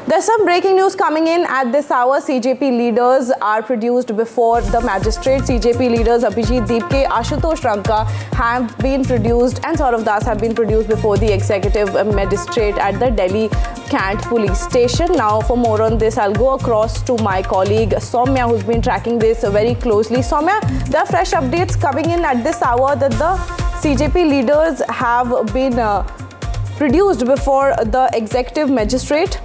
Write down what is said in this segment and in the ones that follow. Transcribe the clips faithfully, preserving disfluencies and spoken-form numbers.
There's some breaking news coming in at this hour. C J P leaders are produced before the magistrate. C J P leaders Abhijit Deepke, Ashutosh Ranka have been produced and Saurav Das have been produced before the executive magistrate at the Delhi Cant police station. Now for more on this, I'll go across to my colleague Soumya, who's been tracking this very closely. Soumya, there are fresh updates coming in at this hour that the C J P leaders have been uh, produced before the executive magistrate.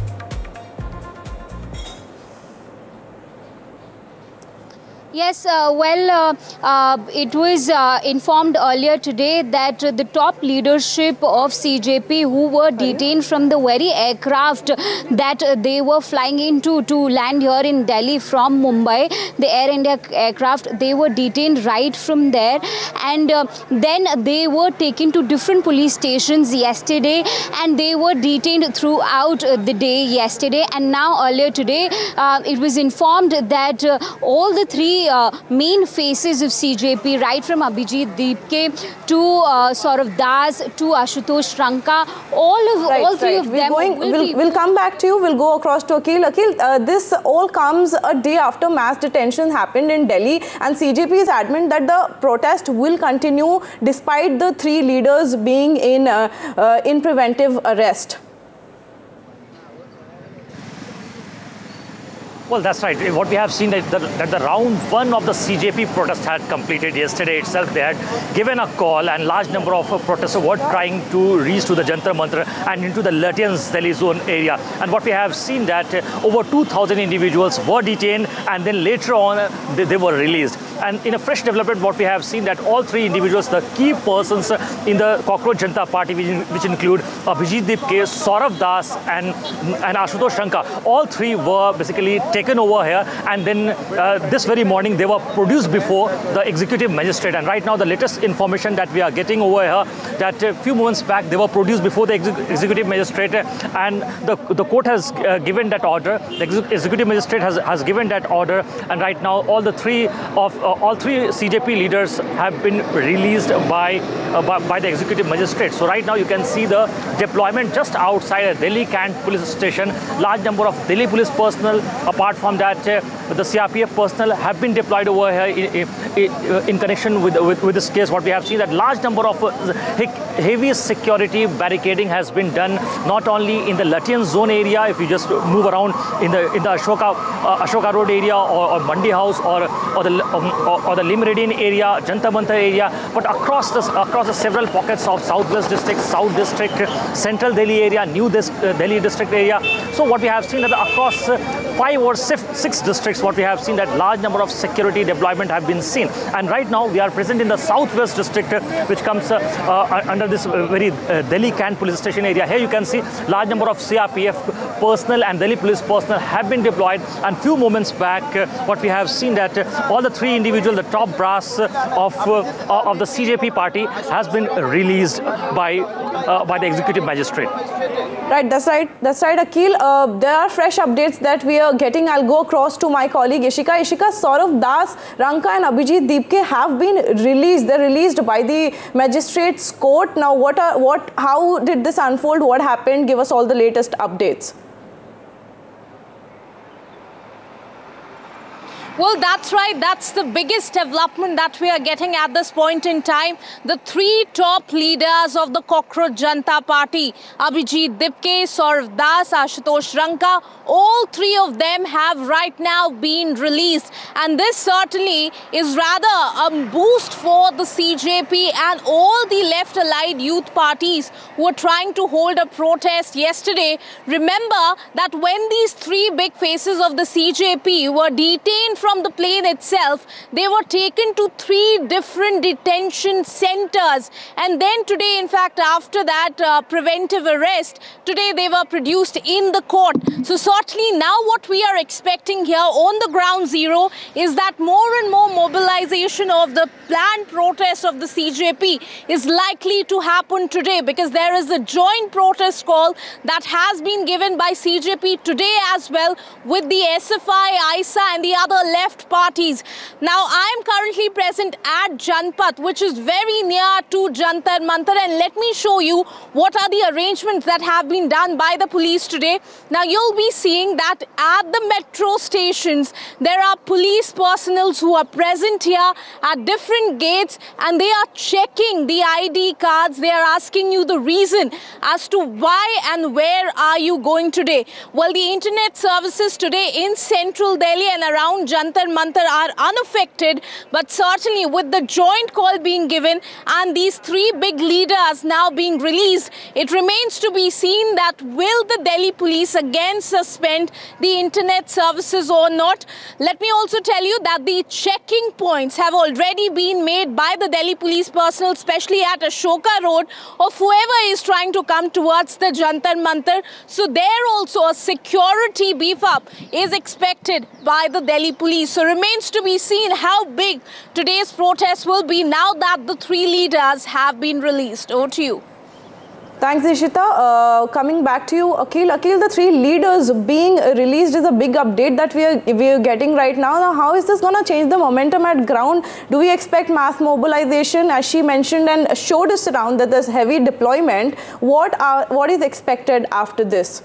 Yes, uh, well, uh, uh, it was uh, informed earlier today that uh, the top leadership of C J P who were detained from the very aircraft that uh, they were flying into to land here in Delhi from Mumbai, the Air India aircraft, they were detained right from there, and uh, then they were taken to different police stations yesterday, and they were detained throughout uh, the day yesterday, and now earlier today uh, it was informed that uh, all the three Uh, main faces of C J P, right from Abhijit Deepke to uh, Saurav Das to Ashutosh Ranka, all of right, all three right. of We're them going, will we'll, be... We'll come back to you. We'll go across to Akhil. Akhil, uh, this all comes a day after mass detention happened in Delhi, and C J P is adamant that the protest will continue despite the three leaders being in, uh, uh, in preventive arrest. Well, that's right. What we have seen is that, that the round one of the C J P protest had completed yesterday itself. They had given a call, and large number of protesters were trying to reach to the Jantar Mantar and into the Lutyens Delhi zone area. And what we have seen that uh, over two thousand individuals were detained, and then later on uh, they, they were released. And in a fresh development, what we have seen that all three individuals, the key persons in the Cockroach Janata Party, which, which include Abhijit Deepke, Saurav Das, and, and Ashutosh Ranka, all three were basically taken over here, and then uh, this very morning they were produced before the executive magistrate. And right now the latest information that we are getting over here, that a few moments back they were produced before the ex executive magistrate, and the, the court has uh, given that order. The ex executive magistrate has, has given that order, and right now all the three of uh, all three C J P leaders have been released by, uh, by by the executive magistrate. So right now you can see the deployment just outside a Delhi Cant police station. Large number of Delhi police personnel. Apart from that, uh, the C R P F personnel have been deployed over here in, in, in connection with, with with this case. What we have seen that large number of uh, heavy security barricading has been done, not only in the Lutyens zone area. If you just move around in the in the Ashoka uh, Ashoka Road area, or, or Mandi House, or or the um, or, or the Limeridian area, Jantar Mantar area, but across the across the several pockets of Southwest District, South District, Central Delhi area, New Dis uh, Delhi District area. So what we have seen that across uh, five or six districts, what we have seen that large number of security deployment have been seen. And right now we are present in the Southwest District, uh, which comes uh, uh, under this uh, very uh, Delhi Cant police station area. Here you can see large number of C R P F personnel and Delhi police personnel have been deployed. And few moments back, uh, what we have seen that uh, all the three individuals, the top brass uh, of uh, of the C J P party, has been released by uh, by the executive magistrate. Right, that's right. That's right, Akhil. Uh, there are fresh updates that we are getting. I'll go across to my colleague Ishika. Ishika, Saurav Das, Ranka, and Abhijit Deepke have been released. They're released by the magistrate's court. Now, what are what? How did this unfold? What happened? Give us all the latest updates. Well, that's right. That's the biggest development that we are getting at this point in time. The three top leaders of the Cockroach Janata Party, Abhijit Deepke, Saurav Das, Ashutosh Ranka, all three of them have right now been released. And this certainly is rather a boost for the C J P and all the left-allied youth parties who were trying to hold a protest yesterday. Remember that when these three big faces of the C J P were detained from the plane itself, they were taken to three different detention centers. And then today, in fact, after that uh, preventive arrest, today they were produced in the court. So certainly now what we are expecting here on the ground zero is that more and more mobilization of the planned protest of the C J P is likely to happen today, because there is a joint protest call that has been given by C J P today as well with the S F I, I S A and the other left parties. Now, I am currently present at Janpath, which is very near to Jantar Mantar, and let me show you what are the arrangements that have been done by the police today. Now, you'll be seeing that at the metro stations, there are police personnel who are present here at different gates, and they are checking the I D cards. They are asking you the reason as to why and where are you going today. Well, the internet services today in central Delhi and around Jantar Mantar are unaffected, but certainly with the joint call being given and these three big leaders now being released, it remains to be seen that will the Delhi police again suspend the internet services or not. Let me also tell you that the checking points have already been made by the Delhi police personnel, especially at Ashoka Road, of whoever is trying to come towards the Jantar Mantar. So there also a security beef up is expected by the Delhi police. So remains to be seen how big today's protest will be now that the three leaders have been released. Over to you. Thanks, Ishita. Uh, coming back to you, Akhil. Akhil, the three leaders being released is a big update that we are, we are getting right now. Now, how is this going to change the momentum at ground? Do we expect mass mobilization, as she mentioned and showed us around that there's heavy deployment? What are, what is expected after this?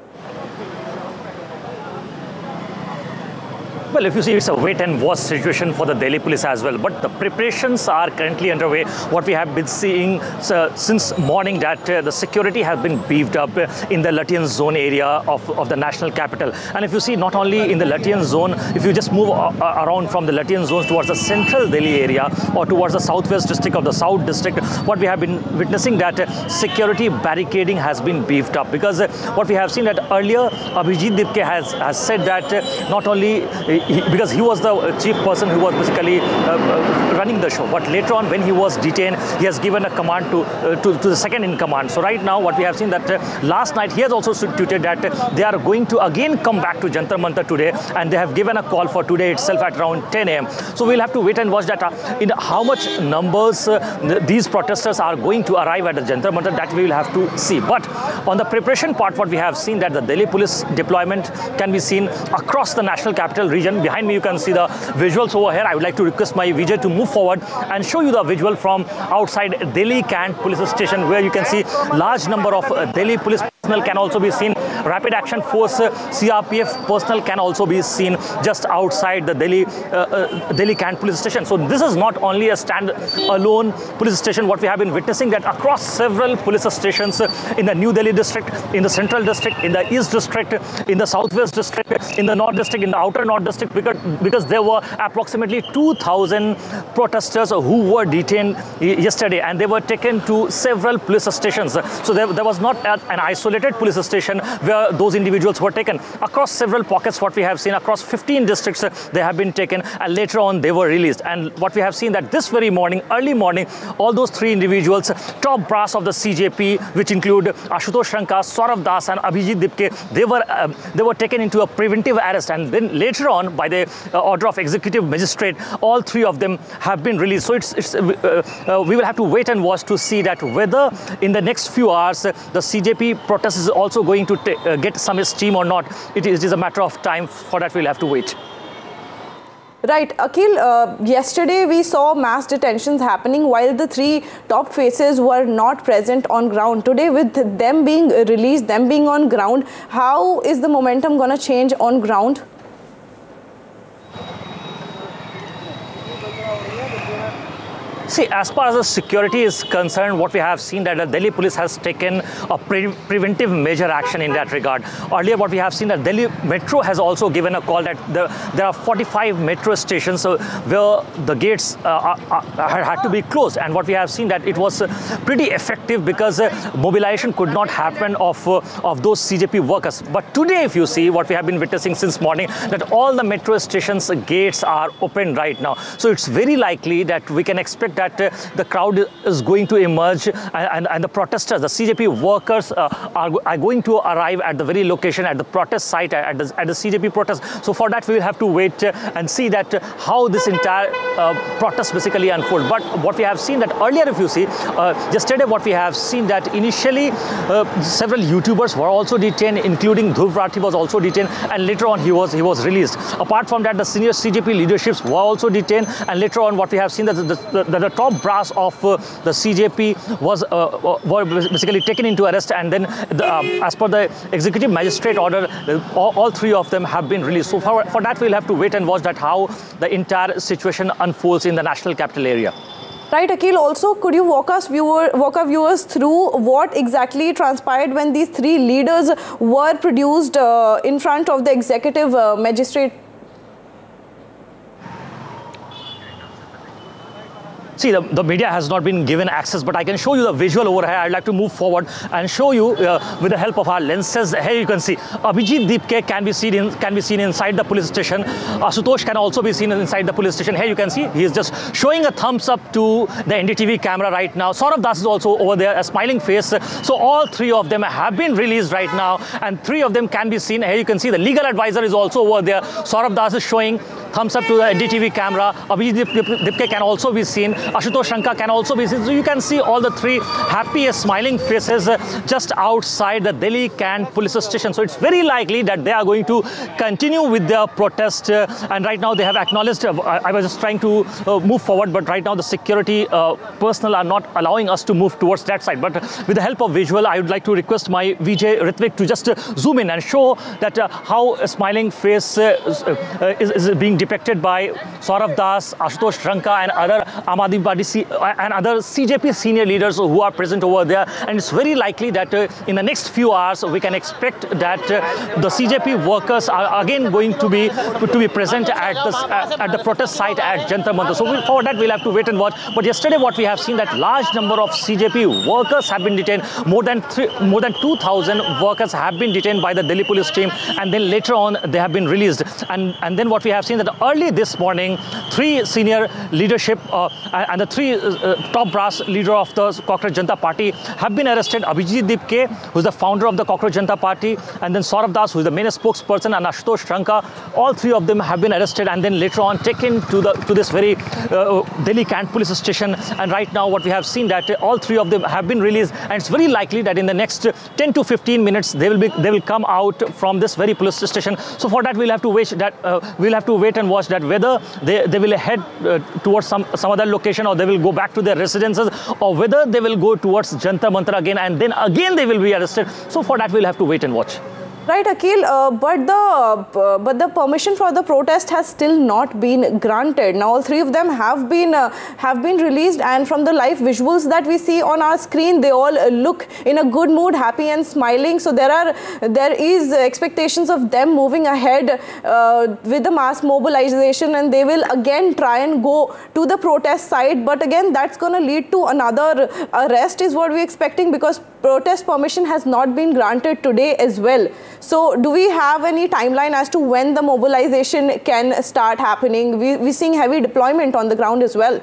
Well, if you see, it's a wait and watch situation for the Delhi police as well. But the preparations are currently underway. What we have been seeing uh, since morning that uh, the security has been beefed up uh, in the Latian zone area of, of the national capital. And if you see, not only in the Latian zone, if you just move uh, around from the Latian zones towards the central Delhi area or towards the southwest district of the south district, what we have been witnessing that uh, security barricading has been beefed up. Because uh, what we have seen that earlier, Abhijit Dipke has, has said that uh, not only uh, He, because he was the chief person who was basically uh, uh, running the show. But later on, when he was detained, he has given a command to, uh, to, to the second in command. So right now, what we have seen that uh, last night, he has also tweeted that uh, they are going to again come back to Jantar Mantar today, and they have given a call for today itself at around ten A M So we'll have to wait and watch that uh, in how much numbers uh, th these protesters are going to arrive at the Jantar Mantar, that we will have to see. But on the preparation part, what we have seen that the Delhi police deployment can be seen across the national capital region. Behind me, you can see the visuals over here. I would like to request my Vijay to move forward and show you the visual from outside Delhi Cant police station, where you can see large number of uh, Delhi police personnel can also be seen. Rapid Action Force, uh, C R P F personnel can also be seen just outside the Delhi uh, uh, Delhi Cant police station. So this is not only a stand-alone police station. What we have been witnessing that across several police stations uh, in the New Delhi district, in the central district, in the east district, in the southwest district, in the north district, in the outer north district, because, because there were approximately two thousand protesters who were detained yesterday, and they were taken to several police stations. So there, there was not an isolated police station where those individuals were taken. Across several pockets, what we have seen, across fifteen districts, they have been taken, and later on they were released. And what we have seen that this very morning, early morning, all those three individuals, top brass of the C J P, which include Ashutosh Ranka, Saurav Das and Abhijit Dipke, they were, uh, they were taken into a preventive arrest, and then later on, by the uh, order of executive magistrate, all three of them have been released. So it's, it's uh, uh, we will have to wait and watch to see that whether in the next few hours uh, the C J P protest is also going to uh, get some steam or not. It is, it is a matter of time. For that, we'll have to wait. Right, Akhil, uh, yesterday we saw mass detentions happening while the three top faces were not present on ground. Today, with them being released, them being on ground, how is the momentum going to change on ground? See, as far as the security is concerned, what we have seen that the Delhi police has taken a pre preventive measure action in that regard. Earlier, what we have seen that Delhi Metro has also given a call that the, there are forty-five metro stations uh, where the gates uh, are, are, had to be closed. And what we have seen that it was uh, pretty effective because uh, mobilization could not happen of, uh, of those C J P workers. But today, if you see what we have been witnessing since morning, that all the metro stations uh, gates are open right now. So it's very likely that we can expect that uh, the crowd is going to emerge, and, and, and the protesters, the C J P workers uh, are, are going to arrive at the very location, at the protest site, at the, at the C J P protest. So for that, we will have to wait uh, and see that uh, how this entire uh, protest basically unfolds. But what we have seen that earlier, if you see, uh, yesterday what we have seen that initially uh, several YouTubers were also detained, including Dhruv Rathi was also detained, and later on he was he was released. Apart from that, the senior C J P leaderships were also detained, and later on what we have seen that the, the, the, the top brass of uh, the C J P was uh, were basically taken into arrest, and then the, uh, as per the executive magistrate order, uh, all, all three of them have been released. So for, for that, we'll have to wait and watch that how the entire situation unfolds in the national capital area. Right, Akhil, also could you walk us viewer, walk our viewers through what exactly transpired when these three leaders were produced uh, in front of the executive uh, magistrate? See, the, the media has not been given access, but I can show you the visual over here. I'd like to move forward and show you uh, with the help of our lenses. Here you can see Abhijit Dipke can be seen in, can be seen inside the police station. Ashutosh can also be seen inside the police station. Here you can see he is just showing a thumbs up to the N D T V camera right now. Saurabh Das is also over there, a smiling face. So all three of them have been released right now, and three of them can be seen. Here you can see the legal advisor is also over there. Saurabh Das is showing thumbs up to the N D T V camera. Abhijit Dipke can also be seen. Ashutosh Ranka can also be seen. So you can see all the three happy, smiling faces uh, just outside the Delhi Cant police station. So it's very likely that they are going to continue with their protest. Uh, and right now they have acknowledged, uh, I was just trying to uh, move forward, but right now the security uh, personnel are not allowing us to move towards that side. But with the help of visual, I would like to request my V J Ritvik to just uh, zoom in and show that uh, how a smiling face uh, uh, is, is being depicted by Saurabh Das, Ashutosh Ranka, and other Aam Aadmi Party and other C J P senior leaders who are present over there. And it's very likely that uh, in the next few hours we can expect that uh, the C J P workers are again going to be to be present at the at, at the protest site at Jantar Mantar. So we, for that we'll have to wait and watch. But yesterday what we have seen that large number of C J P workers have been detained. More than three, more than two thousand workers have been detained by the Delhi police team, and then later on they have been released. And and then what we have seen that early this morning, three senior leadership uh, and the three uh, top brass leader of the Cockroach Janata Party have been arrested. Abhijit Dipke, who is the founder of the Cockroach Janata Party, and then Saurabh Das, who is the main spokesperson, and Ashutosh Ranka. All three of them have been arrested and then later on taken to the to this very uh, Delhi Cant police station. And right now what we have seen that all three of them have been released, and it's very likely that in the next ten to fifteen minutes they will be they will come out from this very police station. So for that we'll have to wait that uh, we'll have to wait and watch that whether they, they will head uh, towards some some other location, or they will go back to their residences, or whether they will go towards Jantar Mantar again and then again they will be arrested. So for that we'll have to wait and watch. Right, Akhil, uh, but the uh, but the permission for the protest has still not been granted. Now, all three of them have been uh, have been released, and from the live visuals that we see on our screen, they all uh, look in a good mood, happy and smiling. So there are there is expectations of them moving ahead uh, with the mass mobilization, and they will again try and go to the protest site. But again, that's going to lead to another arrest, is what we're expecting, because protest permission has not been granted today as well. So do we have any timeline as to when the mobilization can start happening? We, we're seeing heavy deployment on the ground as well.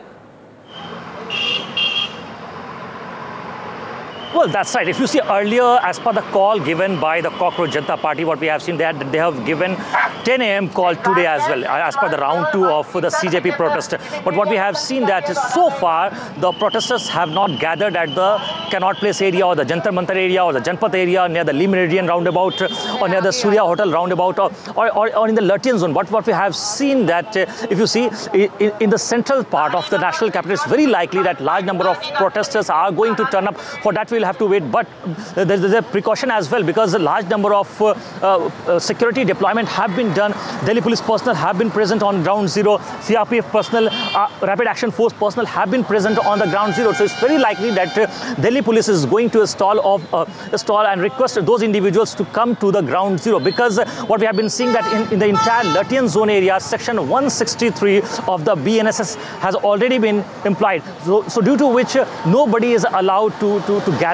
Well, that's right. If you see earlier, as per the call given by the Cockroach Janata Party, what we have seen that they have given ten A M call today as well, as per the round two of the C J P protest. But what we have seen that is so far, the protesters have not gathered at the Connaught Place area or the Jantar Mantar area or the Janpat area near the Lee Meridian roundabout or near the Surya Hotel roundabout or, or, or, or in the Lutyens zone. But what we have seen that uh, if you see in, in the central part of the national capital, it's very likely that large number of protesters are going to turn up. For that, we'll have to wait, but there's a precaution as well, because a large number of uh, uh, security deployment have been done. Delhi police personnel have been present on ground zero. C R P F personnel, uh, Rapid Action Force personnel have been present on the ground zero. So it's very likely that uh, Delhi police is going to stall of uh, stall and request those individuals to come to the ground zero, because uh, what we have been seeing that in, in the entire Lutyens zone area, section one sixty-three of the B N S S has already been implied. So, so due to which uh, nobody is allowed to to, to gather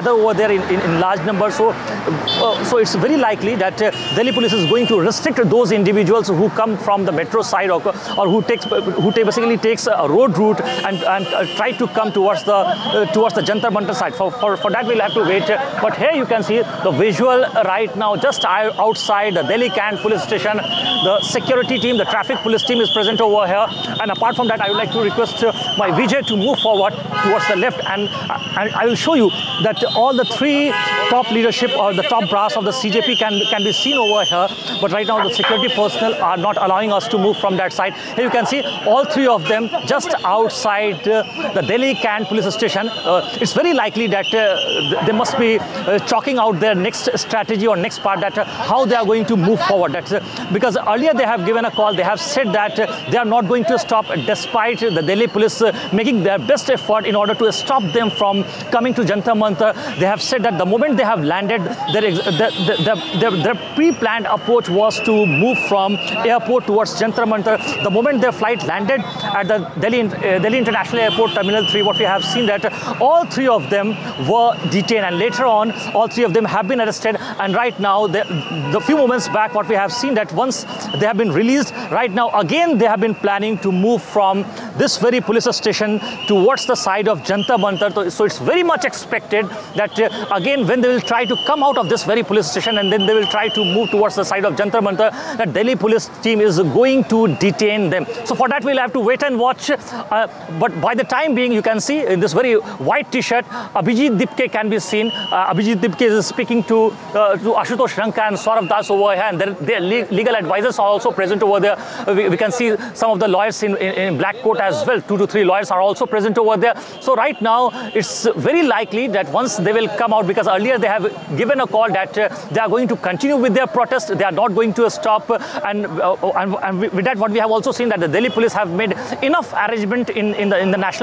gather over there in, in, in large numbers. So, uh, so it's very likely that uh, Delhi police is going to restrict those individuals who come from the metro side or, or who takes who basically takes a road route and, and uh, try to come towards the uh, towards the Jantar Mantar side. For, for, for that we'll have to wait. But here you can see the visual right now just outside the Delhi Cant police station. The security team, the traffic police team is present over here. And apart from that, I would like to request uh, my Vijay to move forward towards the left, and, uh, and I will show you that all the three top leadership or the top brass of the C J P can, can be seen over here. But right now the security personnel are not allowing us to move from that side. Here you can see all three of them just outside uh, the Delhi Cant police station. Uh, it's very likely that uh, they must be uh, chalking out their next strategy or next part, that uh, how they are going to move forward. That's uh, because earlier they have given a call. They have said that uh, they are not going to stop despite the Delhi police uh, making their best effort in order to stop them from coming to Jantar Mantar. They have said that the moment they have landed, their, their, their, their, their pre-planned approach was to move from airport towards Jantar Mantar. The moment their flight landed at the Delhi, uh, Delhi International Airport Terminal three, what we have seen that all three of them were detained, and later on all three of them have been arrested. And right now, the, the few moments back, what we have seen that once they have been released, right now again they have been planning to move from this very police station towards the side of Jantar Mantar. So it's very much expected that uh, again when they will try to come out of this very police station and then they will try to move towards the side of Jantar Mantar, that Delhi police team is going to detain them. So for that we'll have to wait and watch. Uh, but by the time being, you can see in this very white t-shirt, Abhijit Dipke can be seen. Uh, Abhijit Dipke is speaking to, uh, to Ashutosh Rangka and Saurav Das over here, and their, their legal advisors are also present over there. Uh, we, we can see some of the lawyers in, in, in black coat as well. Two to three lawyers are also present over there. So right now, it's very likely that once they will come out, because earlier they have given a call that uh, they are going to continue with their protest. They are not going to stop. And, uh, and, and with that, what we have also seen that the Delhi police have made enough arrangement in, in, the, in the national